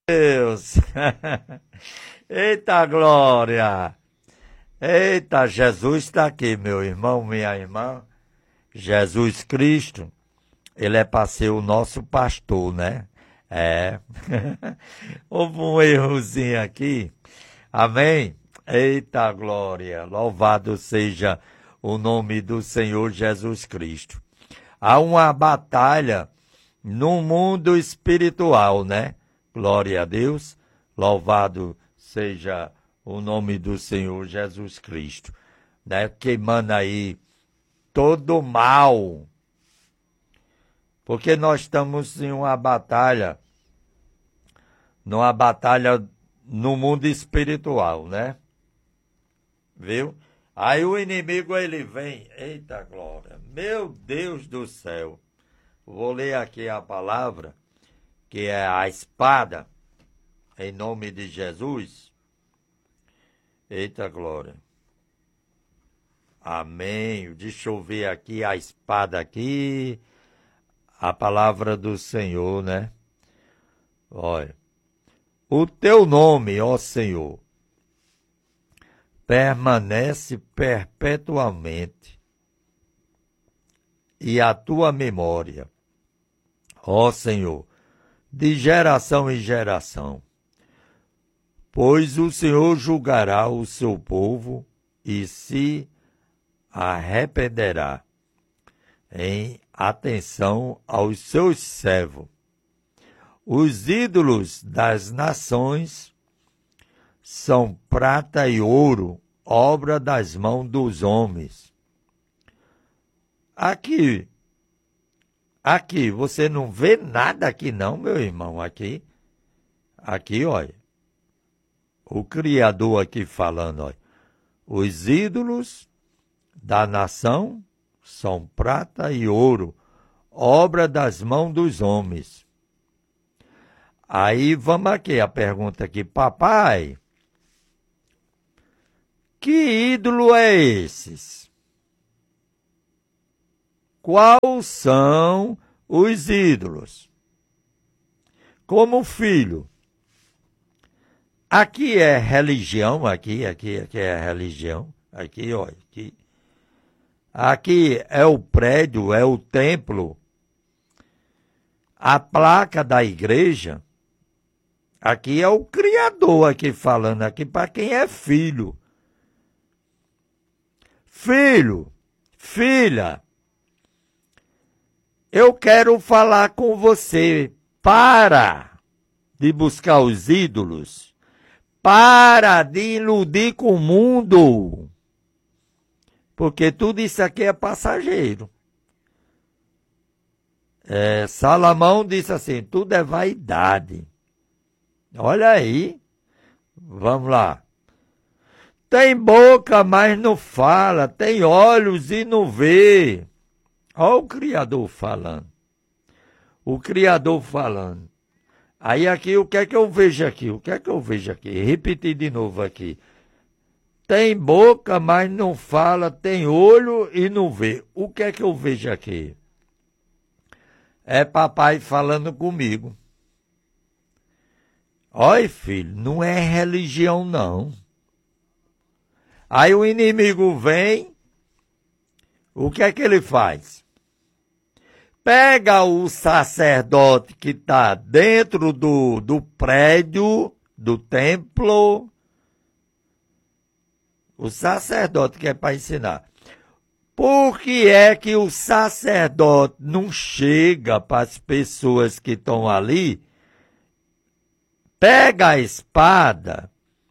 Deus! Eita glória! Eita, Jesus está aqui, meu irmão, minha irmã. Jesus Cristo, ele é para ser o nosso pastor, né? É. Houve um errozinho aqui. Amém? Eita glória! Louvado seja o nome do Senhor Jesus Cristo. Há uma batalha no mundo espiritual, né? Glória a Deus, louvado seja o nome do Senhor Jesus Cristo, né? Queimando aí todo o mal, porque nós estamos em numa batalha no mundo espiritual, né? Viu? Aí o inimigo ele vem, eita glória, meu Deus do céu. Vou ler aqui a palavra, que é a espada, em nome de Jesus. Eita glória. Amém. Deixa eu ver aqui a espada aqui, a palavra do Senhor, né? Olha. O teu nome, ó Senhor, permanece perpetuamente, e a tua memória, ó Senhor, de geração em geração. Pois o Senhor julgará o seu povo e se arrependerá em atenção aos seus servos. Os ídolos das nações são prata e ouro, obra das mãos dos homens. Aqui, você não vê nada aqui não, meu irmão, aqui, olha. O Criador aqui falando, olha, os ídolos da nação são prata e ouro, obra das mãos dos homens. Aí vamos aqui, a pergunta aqui, papai, que ídolo é esses? Quais são os ídolos? Como filho, aqui é religião, aqui é religião, aqui, olha, aqui. Aqui é o prédio, é o templo, a placa da igreja. Aqui é o Criador aqui falando aqui para quem é filho. Filho, filha, eu quero falar com você. Para de buscar os ídolos. Para de iludir com o mundo. Porque tudo isso aqui é passageiro. Salomão disse assim, tudo é vaidade. Olha aí. Vamos lá. Tem boca, mas não fala. Tem olhos e não vê. Olha o Criador falando. O Criador falando. Aí aqui, o que é que eu vejo aqui? O que é que eu vejo aqui? Repetir de novo aqui. Tem boca, mas não fala. Tem olho e não vê. O que é que eu vejo aqui? É papai falando comigo. Olha, filho, não é religião, não. Aí o inimigo vem, o que é que ele faz? Pega o sacerdote que está dentro do prédio, do templo, o sacerdote que é para ensinar. Por que é que o sacerdote não chega para as pessoas que estão ali, pega a espada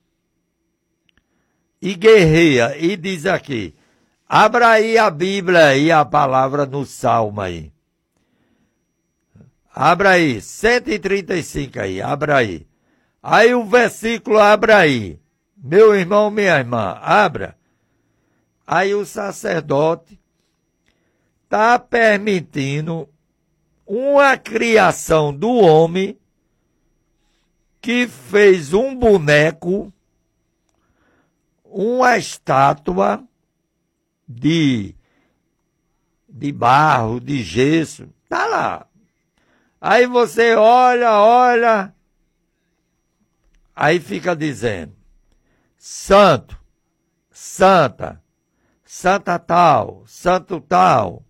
e guerreia e diz aqui, abra aí a Bíblia e a palavra no Salmo aí. Abra aí, 135 aí, abra aí. Aí o versículo abra aí. Meu irmão, minha irmã, abra. Aí o sacerdote está permitindo uma criação do homem que fez um boneco, uma estátua de barro, de gesso, tá lá. Aí você olha, Aí fica dizendo, santo, santa, santa tal, santo tal.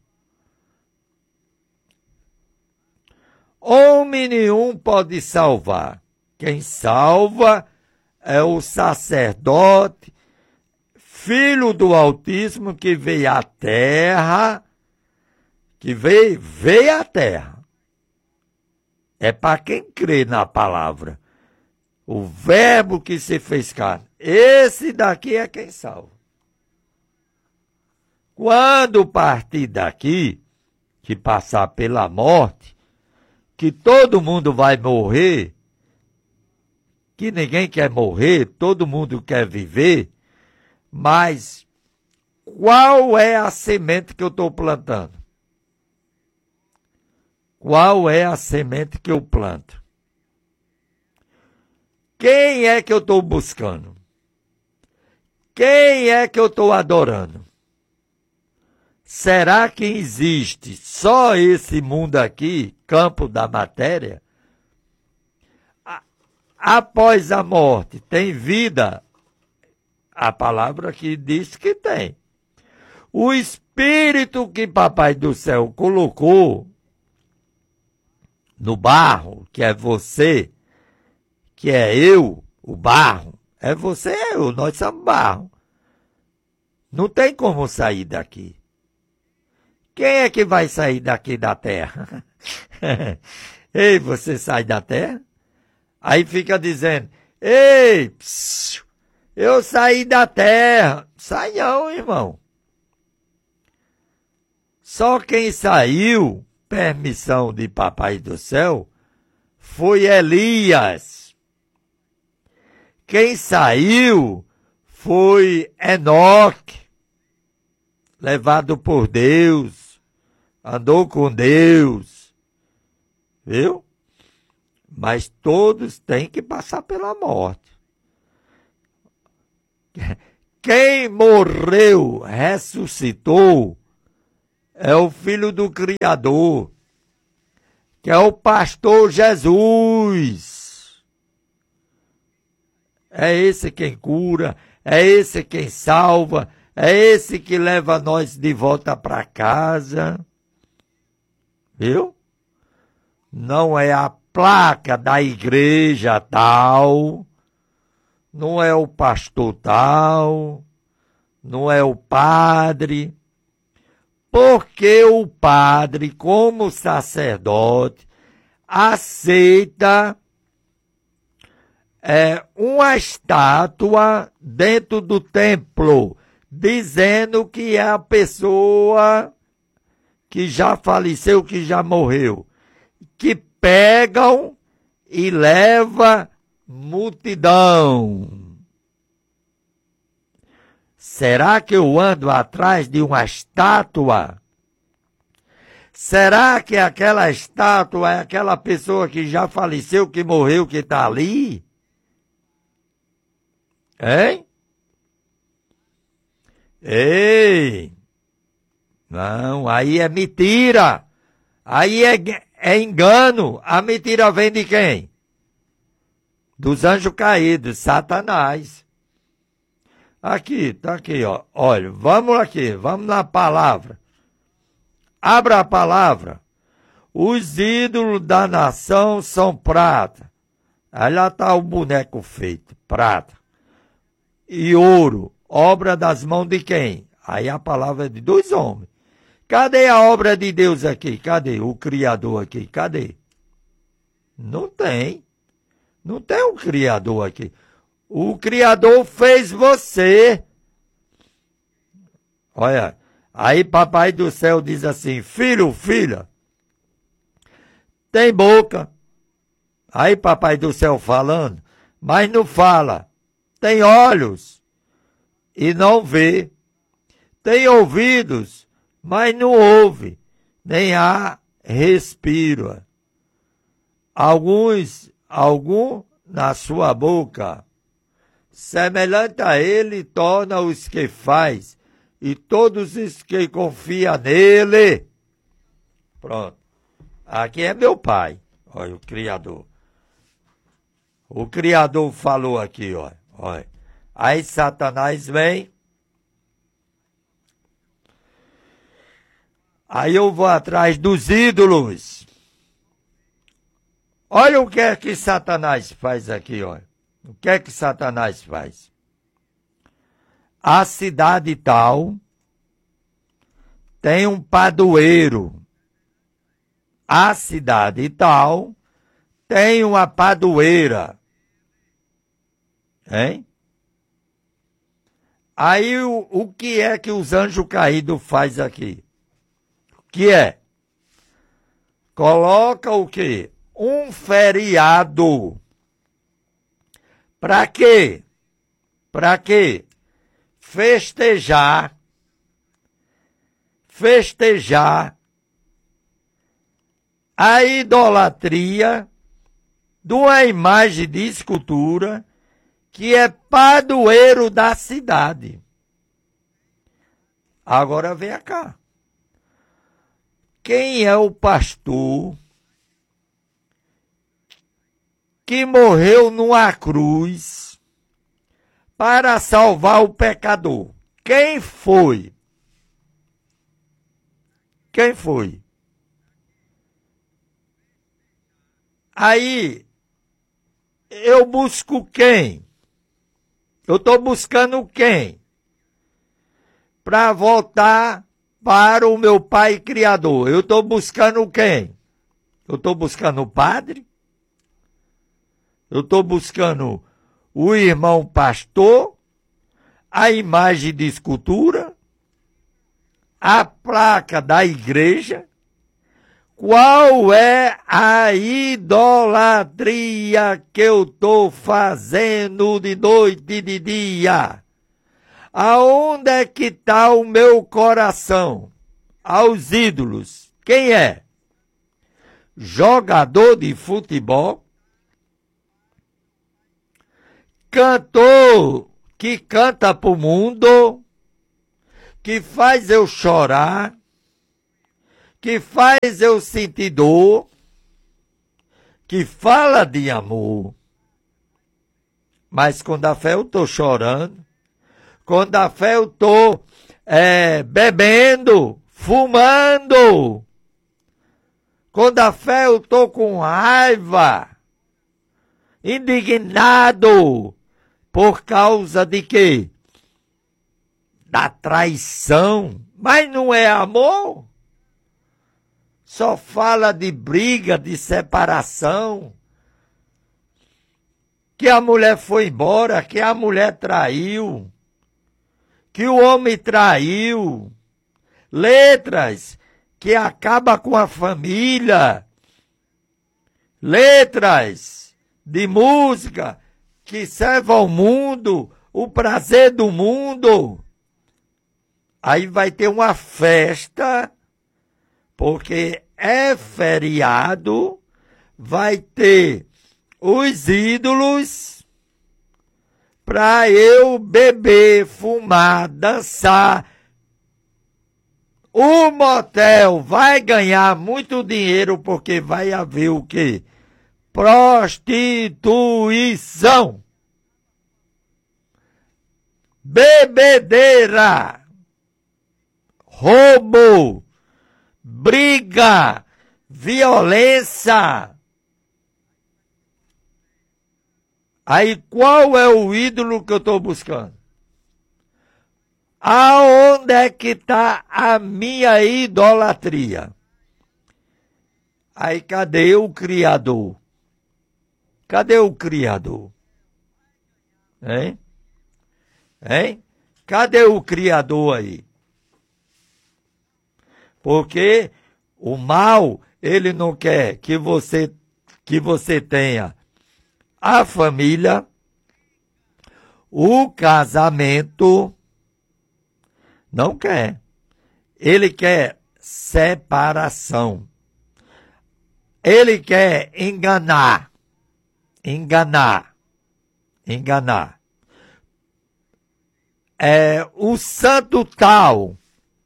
Homem nenhum pode salvar. Quem salva é o sacerdote, filho do Altíssimo, que veio à terra, veio à terra. É para quem crê na palavra. O verbo que se fez carne. Esse daqui é quem salva. Quando partir daqui, que passar pela morte, que todo mundo vai morrer, que ninguém quer morrer, todo mundo quer viver, mas qual é a semente que eu estou plantando? Qual é a semente que eu planto? Quem é que eu estou buscando? Quem é que eu estou adorando? Será que existe só esse mundo aqui, campo da matéria? Após a morte, tem vida? A palavra aqui diz que tem. O Espírito que Papai do Céu colocou no barro, que é você, que é eu, o barro, é você e eu, nós somos barro. Não tem como sair daqui. Quem é que vai sair daqui da terra? Ei, você sai da terra? Aí fica dizendo, ei, psiu, eu saí da terra. Sai não, irmão. Só quem saiu, permissão de Papai do Céu, foi Elias. Quem saiu foi Enoque, levado por Deus, andou com Deus, viu? Mas todos têm que passar pela morte. Quem morreu, ressuscitou, é o Filho do Criador, que é o pastor Jesus. É esse quem cura, é esse quem salva, é esse que leva nós de volta para casa. Viu? Não é a placa da igreja tal, não é o pastor tal, não é o padre. Porque o padre, como sacerdote, aceita uma estátua dentro do templo, dizendo que é a pessoa que já faleceu, que já morreu, que pegam e leva multidão. Será que eu ando atrás de uma estátua? Será que aquela estátua é aquela pessoa que já faleceu, que morreu, que está ali? Hein? Ei! Não, aí é mentira. Aí é engano. A mentira vem de quem? Dos anjos caídos, Satanás. Aqui, tá aqui, ó. Olha, vamos aqui, vamos na palavra. Abra a palavra. Os ídolos da nação são prata. Aí lá está o boneco feito, prata. E ouro, obra das mãos de quem? Aí a palavra é de dois homens. Cadê a obra de Deus aqui? Cadê o Criador aqui? Cadê? Não tem. Não tem um Criador aqui. O Criador fez você. Olha, aí Papai do Céu diz assim, filho, filha, tem boca. Aí Papai do Céu falando, mas não fala. Tem olhos e não vê. Tem ouvidos, mas não ouve. Nem há respira. Algum na sua boca. Semelhante a ele torna os que faz, e todos os que confiam nele. Pronto. Aqui é meu pai, olha o Criador. O Criador falou aqui, ó. Olha. Aí Satanás vem. Aí eu vou atrás dos ídolos. Olha o que é que Satanás faz aqui, olha. O que é que Satanás faz? A cidade tal tem um padroeiro. A cidade tal tem uma padroeira. Hein? Aí o que é que os anjos caídos faz aqui? O que é? Coloca o quê? Um feriado. Para quê? Para quê? Festejar a idolatria de uma imagem de escultura que é padroeiro da cidade. Agora vem cá. Quem é o pastor que morreu numa cruz para salvar o pecador? Quem foi? Quem foi? Aí, eu busco quem? Eu estou buscando quem? Para voltar para o meu Pai Criador. Eu estou buscando quem? Eu estou buscando o padre? Eu estou buscando o irmão pastor? A imagem de escultura? A placa da igreja? Qual é a idolatria que eu estou fazendo de noite e de dia? Aonde é que está o meu coração? Aos ídolos. Quem é? Jogador de futebol? Cantor que canta pro mundo? Que faz eu chorar? Que faz eu sentir dor? Que fala de amor? Mas com a fé eu estou chorando. Com a fé eu estou bebendo, fumando. Com a fé eu estou com raiva, indignado. Por causa de quê? Da traição. Mas não é amor? Só fala de briga, de separação. Que a mulher foi embora, que a mulher traiu. Que o homem traiu. Letras que acabam com a família. Letras de música que servem ao mundo, o prazer do mundo. Aí vai ter uma festa, porque é feriado, vai ter os ídolos para eu beber, fumar, dançar. O motel vai ganhar muito dinheiro porque vai haver o quê? Prostituição. Bebedeira. Roubo. Briga. Violência. Aí qual é o ídolo que eu estou buscando? Aonde é que está a minha idolatria? Aí cadê o Criador? Cadê o Criador? Hein? Hein? Cadê o Criador aí? Porque o mal, ele não quer que você tenha a família, o casamento, não quer. Ele quer separação. Ele quer enganar. O santo tal.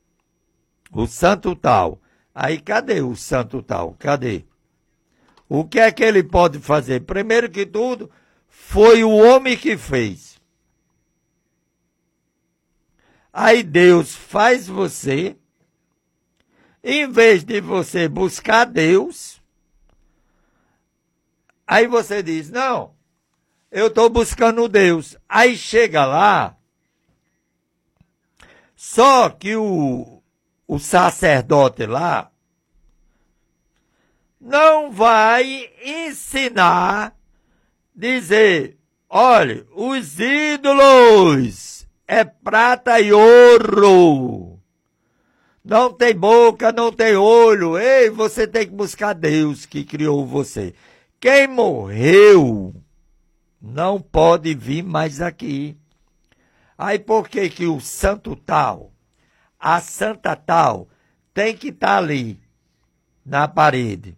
Aí cadê o santo tal? Cadê? O que é que ele pode fazer? Primeiro que tudo, foi o homem que fez. Aí Deus faz você, em vez de você buscar Deus, aí você diz, não, eu estou buscando Deus. Aí chega lá, só que o sacerdote lá não vai ensinar, dizer, olha, os ídolos é prata e ouro. Não tem boca, não tem olho. Ei, você tem que buscar Deus que criou você. Quem morreu não pode vir mais aqui. Aí por que que o santo tal, a santa tal, tem que estar ali, na parede?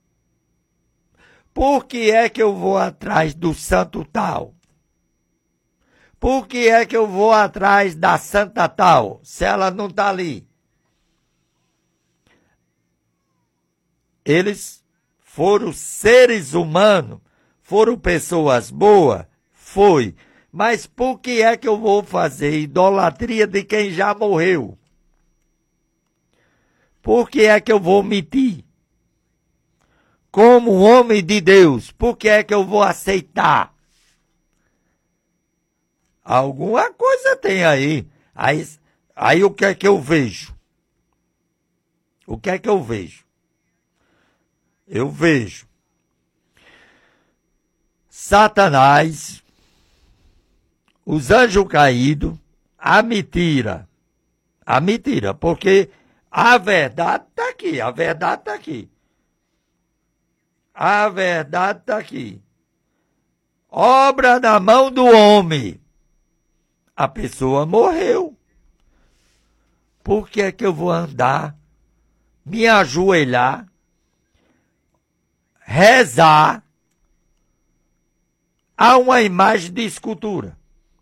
Por que é que eu vou atrás do santo tal? Por que é que eu vou atrás da santa tal, se ela não está ali? Eles foram seres humanos, foram pessoas boas, foi. Mas por que é que eu vou fazer idolatria de quem já morreu? Por que é que eu vou mentir? Como homem de Deus, por que é que eu vou aceitar? Alguma coisa tem aí. Aí o que é que eu vejo? O que é que eu vejo? Eu vejo Satanás, os anjos caídos, a mentira, porque a verdade está aqui, a verdade está aqui. A verdade está aqui. Obra na mão do homem. A pessoa morreu. Por que é que eu vou andar, me ajoelhar, rezar a uma imagem de escultura?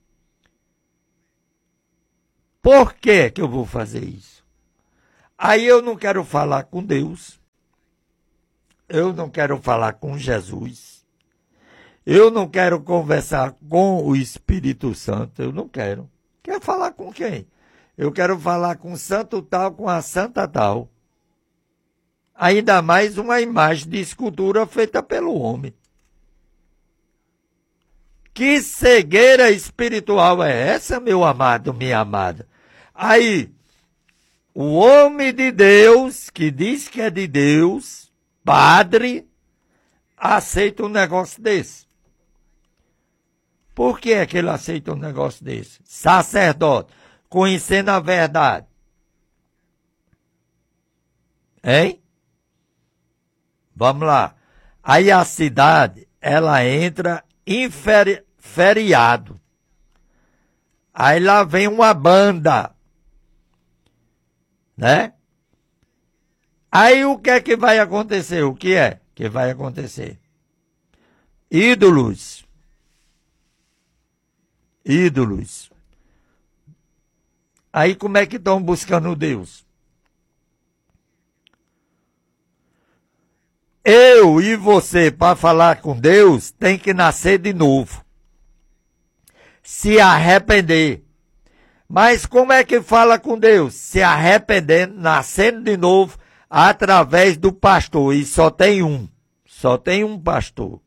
Por que que eu vou fazer isso? Aí eu não quero falar com Deus. Eu não quero falar com Jesus. Eu não quero conversar com o Espírito Santo. Eu não quero. Quer falar com quem? Eu quero falar com o santo tal, com a santa tal. Ainda mais uma imagem de escultura feita pelo homem. Que cegueira espiritual é essa, meu amado, minha amada? Aí, o homem de Deus, que diz que é de Deus, padre, aceita um negócio desse. Por que é que ele aceita um negócio desse? Sacerdote, conhecendo a verdade. Hein? Vamos lá. Aí a cidade, ela entra em feriado. Aí lá vem uma banda, né? Aí o que é que vai acontecer? O que é que vai acontecer? Ídolos. Ídolos. Aí como é que estão buscando Deus? Eu e você, para falar com Deus, tem que nascer de novo. Se arrepender. Mas como é que fala com Deus? Se arrependendo, nascendo de novo, através do pastor. E só tem um pastor.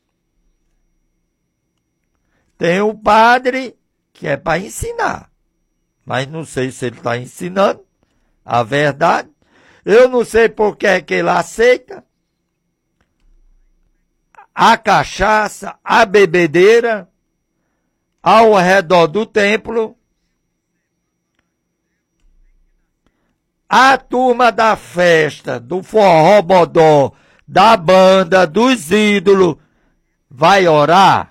Tem o padre, que é para ensinar. Mas não sei se ele está ensinando a verdade. Eu não sei por que é que ele aceita a cachaça, a bebedeira, ao redor do templo. A turma da festa, do forró bodó, da banda, dos ídolos, vai orar?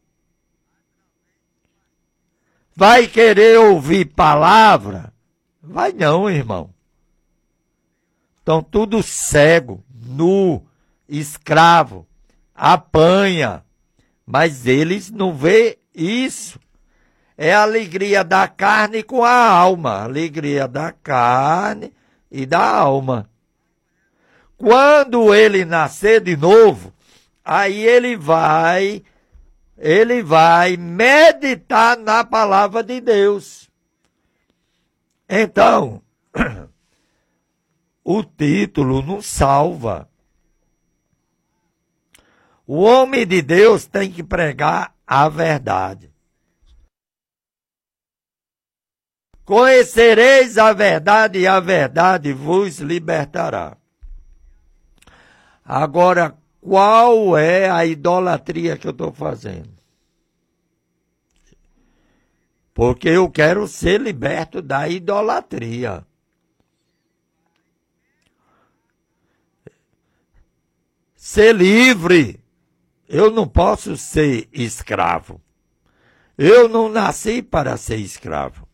Vai querer ouvir palavra? Vai não, irmão. Estão tudo cego, nu, escravo, apanha. Mas eles não vê isso. É a alegria da carne com a alma. Alegria da carne e da alma. Quando ele nascer de novo, aí ele vai ele vai meditar na palavra de Deus. Então, o título não salva. O homem de Deus tem que pregar a verdade. Conhecereis a verdade e a verdade vos libertará. Agora, qual é a idolatria que eu estou fazendo? Porque eu quero ser liberto da idolatria. Ser livre. Eu não posso ser escravo. Eu não nasci para ser escravo.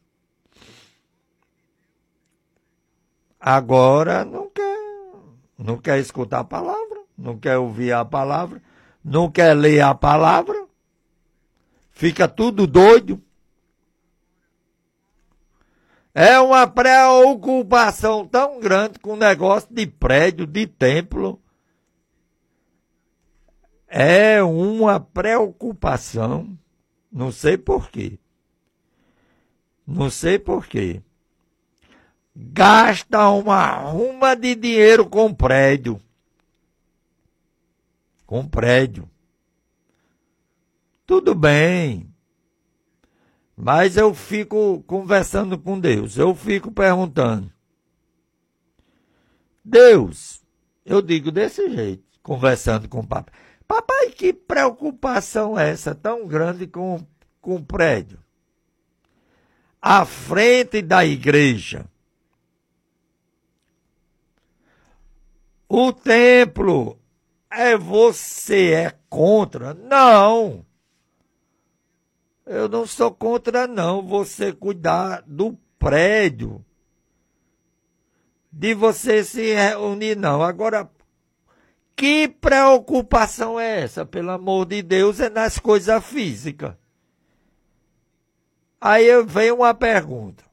Agora não quer escutar a palavra, não quer ouvir a palavra, não quer ler a palavra, fica tudo doido. É uma preocupação tão grande com o negócio de prédio, de templo. É uma preocupação, não sei por quê. Não sei por quê. Gasta uma ruma de dinheiro com prédio. Com prédio. Tudo bem. Mas eu fico conversando com Deus. Eu fico perguntando. Deus, eu digo desse jeito, conversando com o papai. Papai, que preocupação é essa tão grande com o prédio? À frente da igreja. O templo, você é contra? Não. Eu não sou contra, não. Você cuidar do prédio. De você se reunir, não. Agora, que preocupação é essa? Pelo amor de Deus, é nas coisas físicas. Aí vem uma pergunta.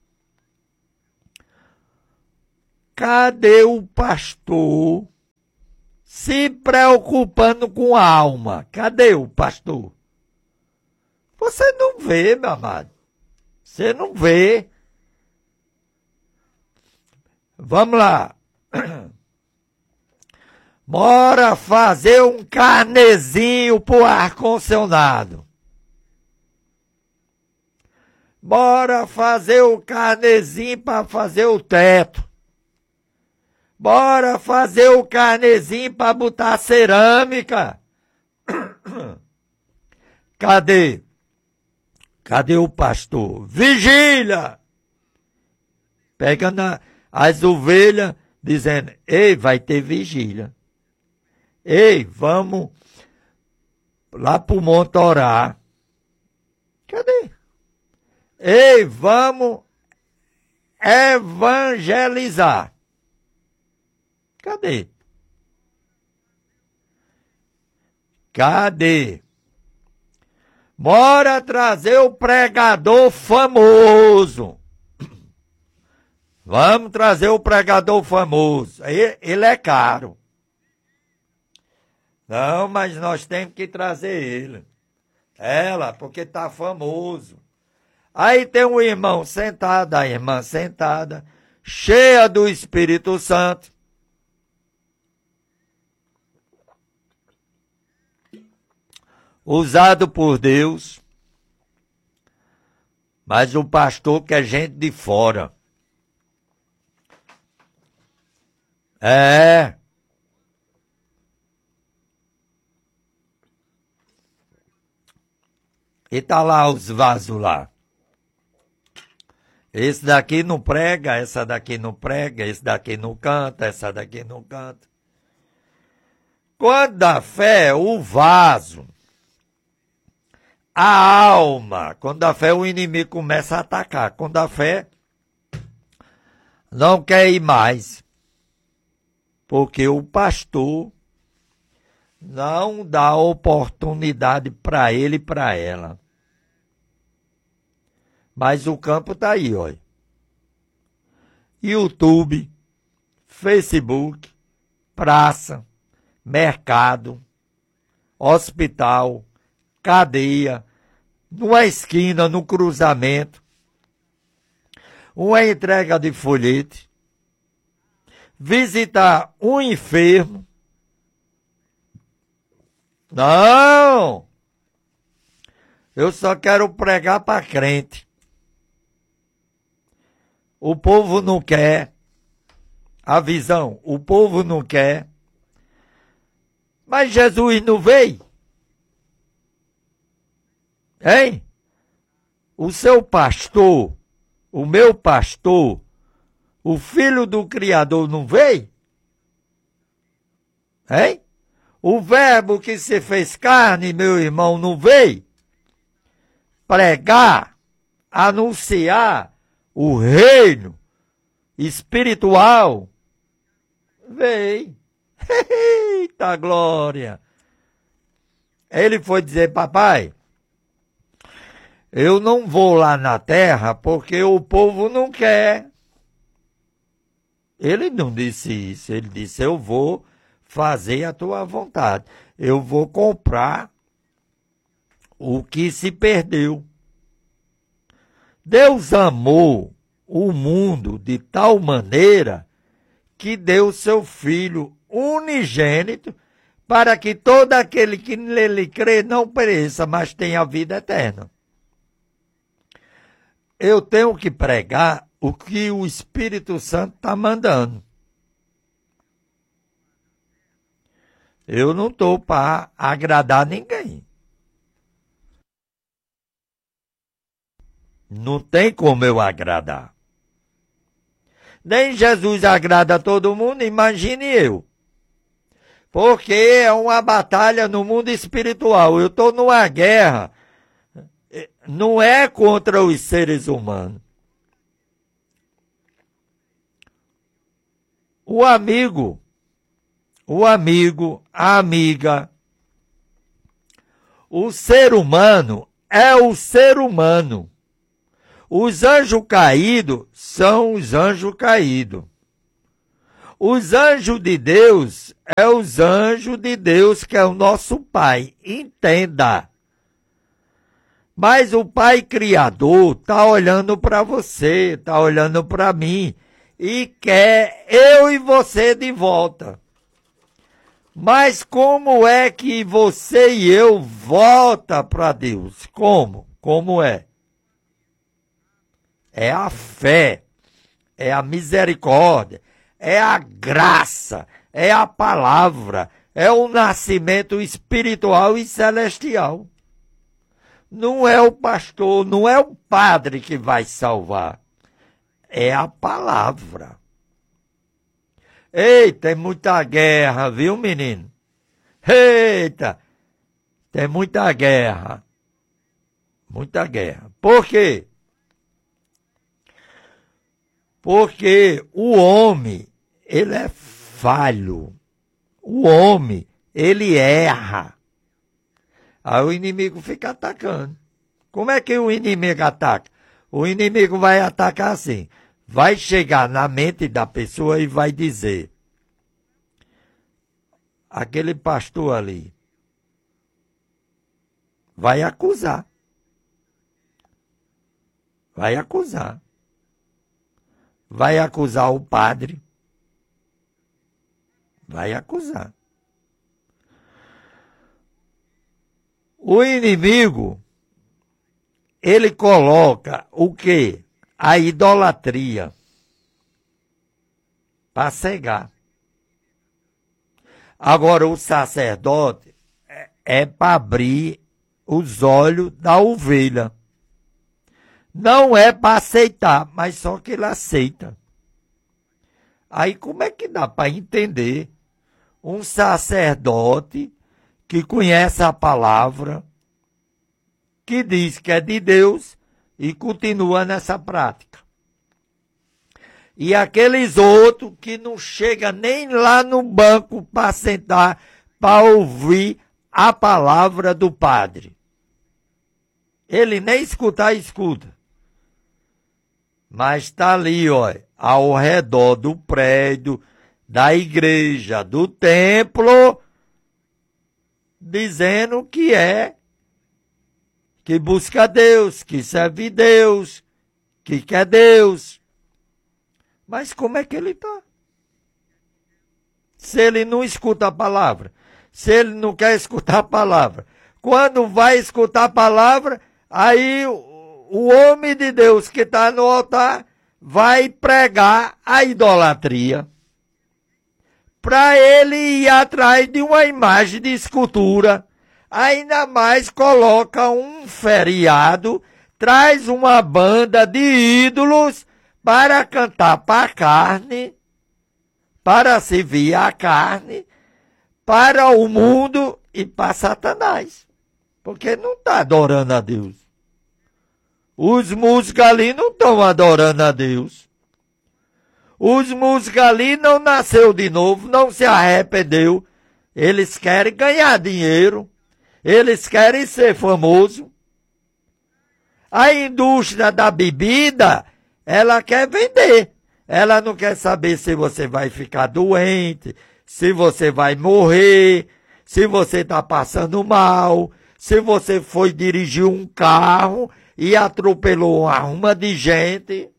Cadê o pastor se preocupando com a alma? Cadê o pastor? Você não vê, meu amado. Você não vê. Vamos lá. Bora fazer um carnezinho pro ar-condicionado. Bora fazer o carnezinho para fazer o teto. Bora fazer o carnezinho para botar cerâmica. Cadê? Cadê o pastor? Vigília! Pegando as ovelhas, dizendo, ei, vai ter vigília. Ei, vamos lá pro monte orar. Cadê? Ei, vamos evangelizar. Cadê? Cadê? Bora trazer o pregador famoso. Vamos trazer o pregador famoso. Ele é caro. Não, mas nós temos que trazer ele. Ela, porque tá famoso. Aí tem um irmão sentado, a irmã sentada, cheia do Espírito Santo. Usado por Deus, mas o pastor que é gente de fora. É. E tá lá os vasos lá. Esse daqui não prega, essa daqui não prega, esse daqui não canta, essa daqui não canta. Quando a fé, o vaso, a alma, quando a fé o inimigo começa a atacar, quando a fé não quer ir mais, porque o pastor não dá oportunidade para ele e para ela. Mas o campo está aí, olha. YouTube, Facebook, praça, mercado, hospital, cadeia, numa esquina, no cruzamento, uma entrega de folhete, visitar um enfermo. Não! Eu só quero pregar para crente. O povo não quer. A visão, o povo não quer. Mas Jesus não veio. Hein? O seu pastor, o meu pastor, o filho do Criador não veio? Hein? O verbo que se fez carne, meu irmão, não veio? Pregar, anunciar o reino espiritual. Veio. Eita glória! Ele foi dizer, papai, eu não vou lá na terra porque o povo não quer. Ele não disse isso, ele disse, eu vou fazer a tua vontade. Eu vou comprar o que se perdeu. Deus amou o mundo de tal maneira que deu seu Filho unigênito para que todo aquele que nele crê não pereça, mas tenha a vida eterna. Eu tenho que pregar o que o Espírito Santo está mandando. Eu não estou para agradar ninguém. Não tem como eu agradar. Nem Jesus agrada a todo mundo, imagine eu. Porque é uma batalha no mundo espiritual. Eu estou numa guerra. Não é contra os seres humanos. O amigo, a amiga, o ser humano é o ser humano. Os anjos caídos são os anjos caídos. Os anjos de Deus é os anjos de Deus, que é o nosso Pai. Entenda. Mas o Pai Criador está olhando para você, está olhando para mim e quer eu e você de volta. Mas como é que você e eu volta para Deus? Como? Como é? É a fé, é a misericórdia, é a graça, é a palavra, é o nascimento espiritual e celestial. Não é o pastor, não é o padre que vai salvar. É a palavra. Eita, tem muita guerra, viu, menino? Eita, tem muita guerra. Muita guerra. Por quê? Porque o homem, ele é falho. O homem, ele erra. Aí o inimigo fica atacando. Como é que o inimigo ataca? O inimigo vai atacar assim. Vai chegar na mente da pessoa e vai dizer: aquele pastor ali vai acusar. Vai acusar. Vai acusar o padre. Vai acusar. O inimigo, ele coloca o quê? A idolatria para cegar. Agora, o sacerdote é para abrir os olhos da ovelha. Não é para aceitar, mas só que ele aceita. Aí como é que dá para entender um sacerdote que conhece a palavra, que diz que é de Deus e continua nessa prática? E aqueles outros que não chegam nem lá no banco para sentar, para ouvir a palavra do padre. Ele nem escutar, escuta. Mas está ali, ó, ao redor do prédio, da igreja, do templo, dizendo que é que busca Deus, que serve Deus, que quer Deus. Mas como é que ele está? Se ele não escuta a palavra, se ele não quer escutar a palavra, quando vai escutar a palavra, aí o homem de Deus que está no altar vai pregar a idolatria. Para ele ir atrás de uma imagem de escultura, ainda mais coloca um feriado, traz uma banda de ídolos para cantar para a carne, para servir a carne, para o mundo e para Satanás. Porque não está adorando a Deus. Os músicos ali não estão adorando a Deus. Os músicos ali não nasceu de novo, não se arrependeu. Eles querem ganhar dinheiro. Eles querem ser famosos. A indústria da bebida, ela quer vender. Ela não quer saber se você vai ficar doente, se você vai morrer, se você está passando mal, se você foi dirigir um carro e atropelou uma ruma de gente.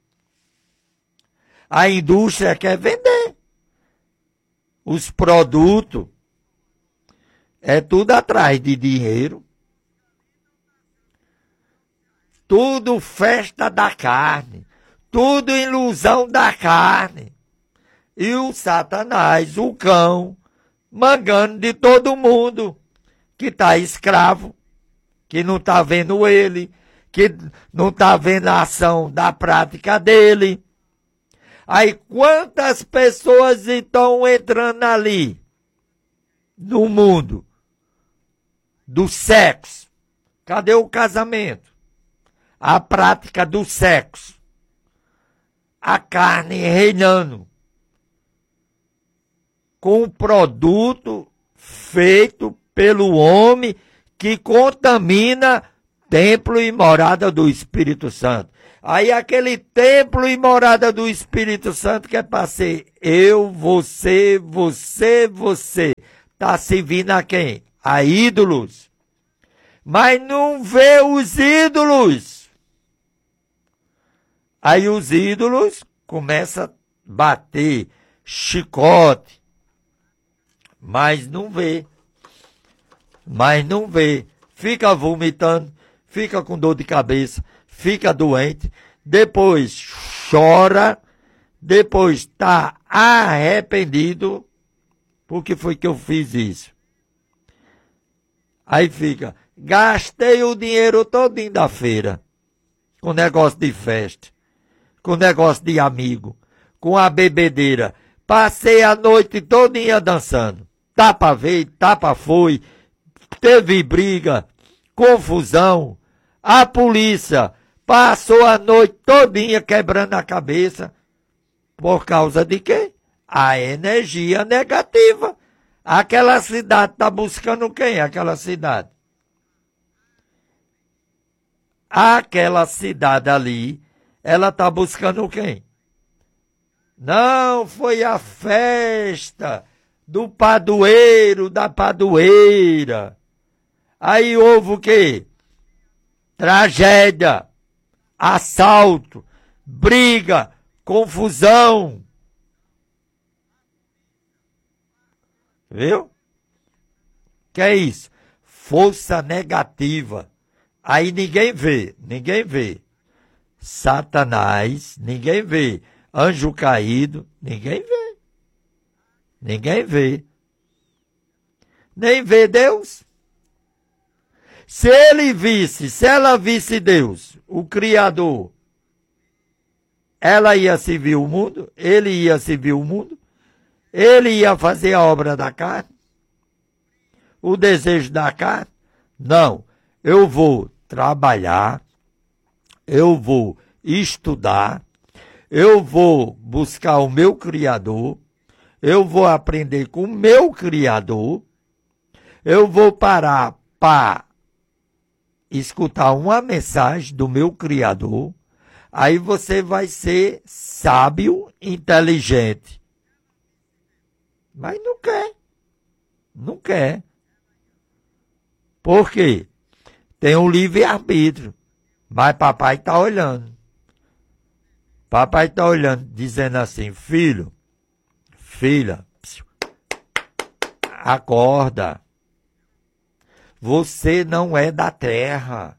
A indústria quer vender. Os produtos é tudo atrás de dinheiro. Tudo festa da carne. Tudo ilusão da carne. E o Satanás, o cão, mangando de todo mundo que está escravo, que não está vendo ele, que não está vendo a ação da prática dele. Aí quantas pessoas estão entrando ali no mundo do sexo? Cadê o casamento? A prática do sexo. A carne reinando. Com um produto feito pelo homem que contamina templo e morada do Espírito Santo. Aí aquele templo e morada do Espírito Santo que é para ser eu, você. Está servindo a quem? A ídolos. Mas não vê os ídolos. Aí os ídolos começam a bater chicote. Mas não vê. Fica vomitando, fica com dor de cabeça, fica doente, depois chora, depois está arrependido, porque foi que eu fiz isso. Aí fica, gastei o dinheiro todinho da feira, com negócio de festa, com negócio de amigo, com a bebedeira, passei a noite todinha dançando, tapa veio, tapa foi, teve briga, confusão, a polícia passou a noite todinha quebrando a cabeça. Por causa de quê? A energia negativa. Aquela cidade está buscando quem? Aquela cidade. Aquela cidade ali, ela está buscando quem? Não, foi a festa do padroeiro, da padroeira. Aí houve o quê? Tragédia, assalto, briga, confusão. Viu? Que é isso? Força negativa. Aí ninguém vê. Satanás, ninguém vê. Anjo caído, ninguém vê. Nem vê Deus. Se ela visse Deus, o Criador, ela ia servir o mundo, ele ia servir o mundo, ele ia fazer a obra da carne, o desejo da carne. Não, eu vou trabalhar, eu vou estudar, eu vou buscar o meu Criador, eu vou aprender com o meu Criador, eu vou parar para escutar uma mensagem do meu Criador, aí você vai ser sábio, inteligente. Mas não quer. Por quê? tem um livre-arbítrio. Mas papai está olhando. Papai está olhando, dizendo assim, filho, filha, acorda. Você não é da terra.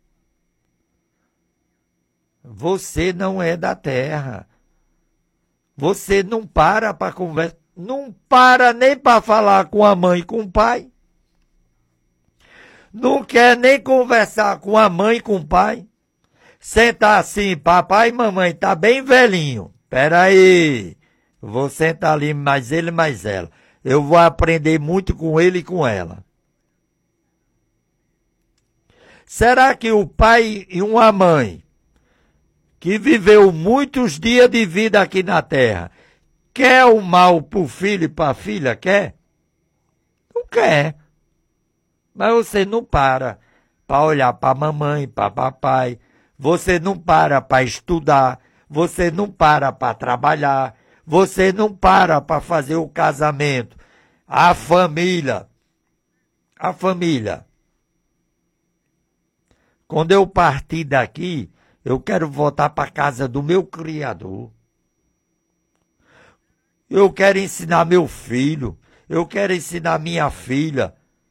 Você não é da terra. Você não para conversar. Não para nem para falar com a mãe e com o pai. Não quer nem conversar com a mãe e com o pai. Sentar assim, papai e mamãe, tá bem velhinho. Pera aí. Vou sentar ali, mais ele, mais ela. Eu vou aprender muito com ele e com ela. Será que o pai e uma mãe que viveu muitos dias de vida aqui na terra quer o mal pro filho e pra filha? Quer? Não quer. Mas você não para olhar para mamãe, para papai. Você não para estudar. Você não para trabalhar. Você não para fazer o casamento. A família. A família. Quando eu partir daqui, eu quero voltar para a casa do meu Criador. Eu quero ensinar meu filho. Eu quero ensinar minha filha.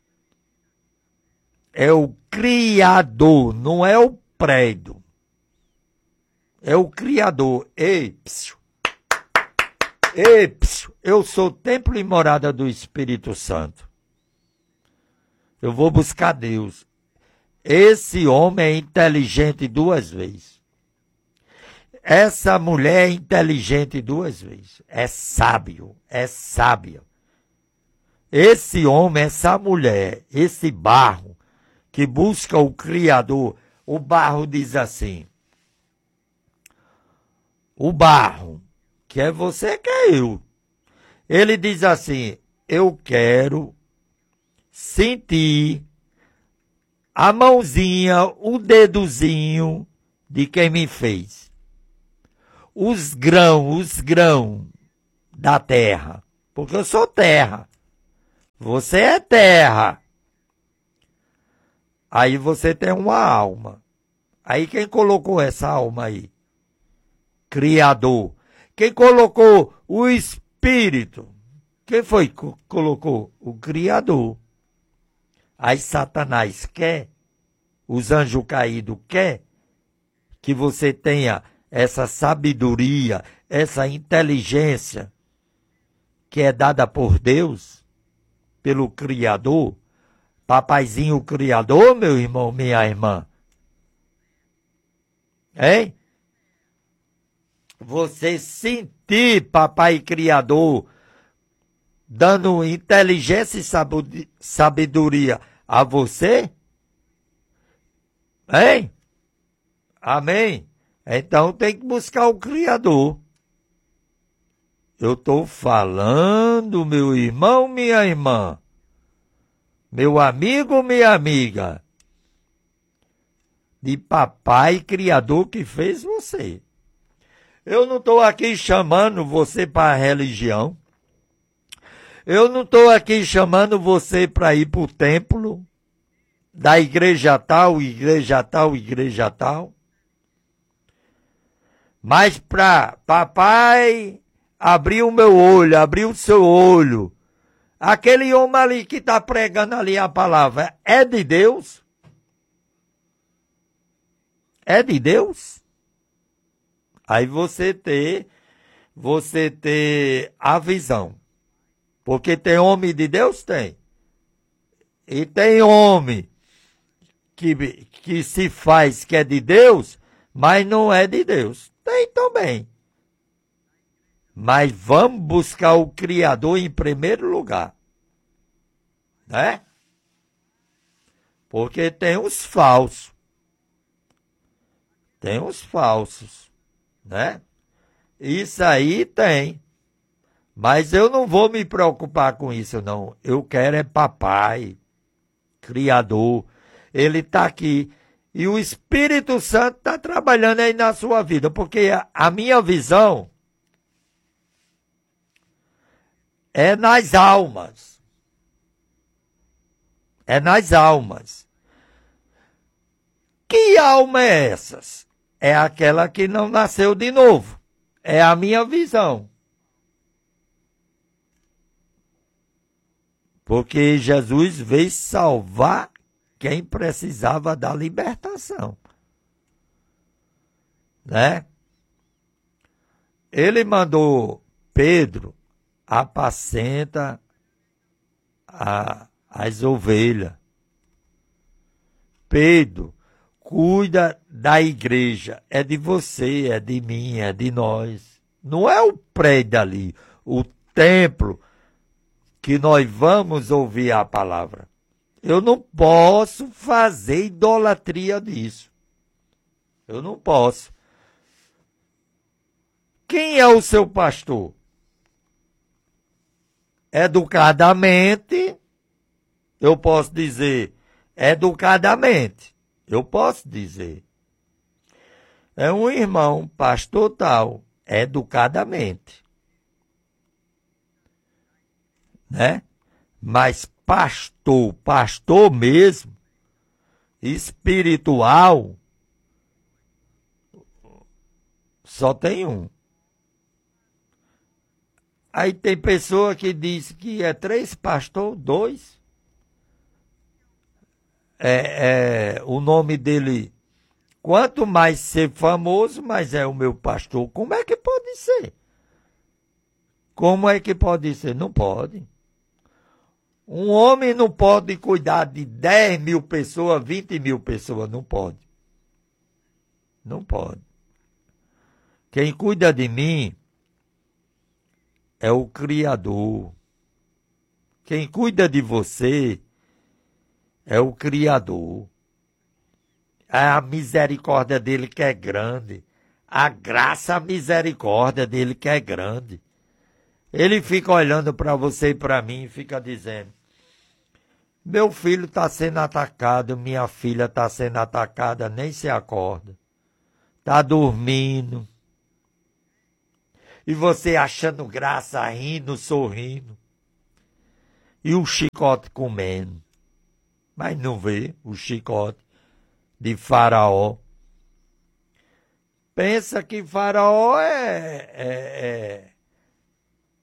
É o Criador, não é o prédio. É o Criador. Ei, psiu. Ei, psiu. Eu sou templo e morada do Espírito Santo. Eu vou buscar Deus. Esse homem é inteligente 2 vezes. Essa mulher é inteligente 2 vezes. É sábio, é sábia. Esse homem, essa mulher, esse barro que busca o Criador, o barro diz assim, o barro, que é você, que é eu. Ele diz assim, eu quero sentir a mãozinha, o dedozinho de quem me fez. Os grãos da terra. Porque eu sou terra. Você é terra. Aí você tem uma alma. Aí quem colocou essa alma aí? Criador. Quem colocou o Espírito? Quem foi que colocou? O Criador. Aí Satanás quer, os anjos caídos quer que você tenha essa sabedoria, essa inteligência que é dada por Deus, pelo Criador. Papaizinho Criador, meu irmão, minha irmã. Hein? Você sentir Papai Criador dando inteligência e sabedoria a você? Hein? Amém? Então tem que buscar o Criador. Eu estou falando, meu irmão, minha irmã, meu amigo, minha amiga, de Papai Criador que fez você. Eu não estou aqui chamando você para a religião. Eu não estou aqui chamando você para ir para o templo da igreja tal, igreja tal, igreja tal. Mas para papai abrir o meu olho, abrir o seu olho. Aquele homem ali que está pregando ali a palavra, é de Deus? É de Deus? Aí você ter a visão. Porque tem homem de Deus? Tem. E tem homem que se faz que é de Deus, mas não é de Deus. Tem também. Mas vamos buscar o Criador em primeiro lugar. Né? Porque tem os falsos. Tem os falsos. Né? Isso aí tem. Mas eu não vou me preocupar com isso, não. Eu quero é Papai, Criador. Ele está aqui. E o Espírito Santo está trabalhando aí na sua vida. Porque a minha visão é nas almas. É nas almas. alma é essas? É aquela que não nasceu de novo. É a minha visão. Porque Jesus veio salvar quem precisava da libertação. Né? Ele mandou Pedro apacenta as ovelhas. Pedro, cuida da igreja. É de você, é de mim, é de nós. Não é o prédio ali, o templo que nós vamos ouvir a palavra. Eu não posso fazer idolatria disso. Eu não posso. Quem é o seu pastor? Educadamente, eu posso dizer, educadamente, eu posso dizer. É um irmão pastor tal, educadamente. Né? Mas pastor mesmo, espiritual, só tem um. Aí tem pessoa que diz que é 3 pastor, 2. O nome dele, quanto mais ser famoso, mais é o meu pastor. Como é que pode ser? Como é que pode ser? Não pode. Um homem não pode cuidar de 10 mil pessoas, 20 mil pessoas. Não pode. Não pode. Quem cuida de mim é o Criador. Quem cuida de você é o Criador. É a misericórdia dele que é grande. A graça, a misericórdia dele que é grande. Ele fica olhando para você e para mim e fica dizendo: meu filho está sendo atacado, minha filha está sendo atacada, nem se acorda. Está dormindo. E você achando graça, rindo, sorrindo. E o chicote comendo. Mas não vê o chicote de Faraó. Pensa que Faraó é